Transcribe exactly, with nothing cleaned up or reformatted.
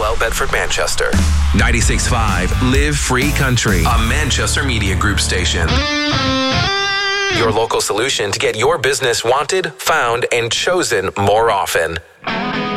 L Bedford, Manchester. ninety-six point five Live Free Country, a Manchester Media Group station. Your local solution to get your business wanted, found, and chosen more often.